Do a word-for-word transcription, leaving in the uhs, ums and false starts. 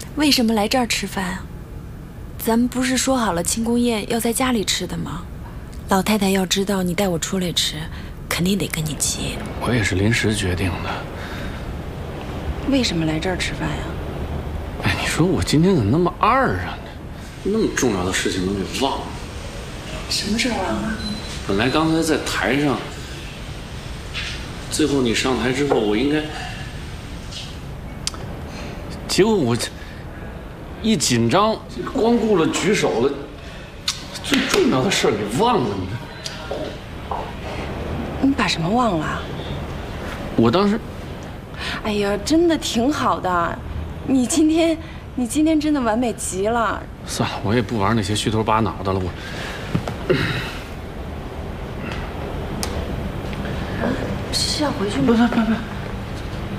为什么来这儿吃饭啊？咱们不是说好了庆功宴要在家里吃的吗？老太太要知道你带我出来吃，肯定得跟你急。 我也是临时决定的。 为什么来这儿吃饭呀？ 哎，你说我今天怎么那么二啊？那么重要的事情都给忘了。 什么事儿忘了？ 本来刚才在台上，最后你上台之后，我应该，结果我一紧张，光顾了举手了，最重要的事儿给忘了。你你把什么忘了？ 我当时， 哎呀，真的挺好的。你今天，你今天真的完美极了。 算了，我也不玩那些虚头巴脑的了。我。 是要回去吗？ 不不不不。